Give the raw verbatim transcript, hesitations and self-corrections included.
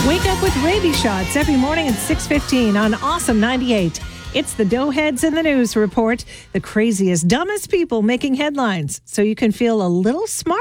Wake up with Rabies shots every morning at six fifteen on Awesome ninety-eight. It's the Doughheads in the News report, the craziest, dumbest people making headlines, so you can feel a little smart.